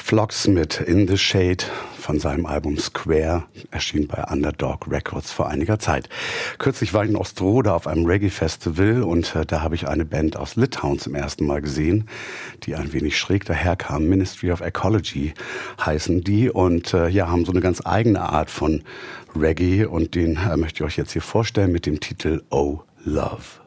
Phlox mit In the Shade von seinem Album Square, erschien bei Underdog Records vor einiger Zeit. Kürzlich war ich in Ostrode auf einem Reggae-Festival und da habe ich eine Band aus Litauen zum ersten Mal gesehen, die ein wenig schräg daherkam. Ministry of Ecology heißen die und haben so eine ganz eigene Art von Reggae und den möchte ich euch jetzt hier vorstellen mit dem Titel Oh Love.